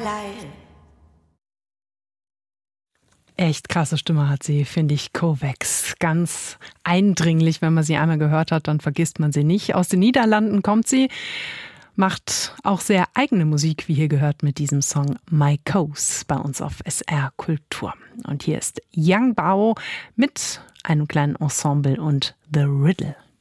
Echt krasse Stimme hat sie, finde ich, Kovacs. Ganz eindringlich, wenn man sie einmal gehört hat, dann vergisst man sie nicht. Aus den Niederlanden kommt sie, macht auch sehr eigene Musik, wie hier gehört mit diesem Song My Coast bei uns auf SR Kultur. Und hier ist Young Bao mit einem kleinen Ensemble und The Riddle.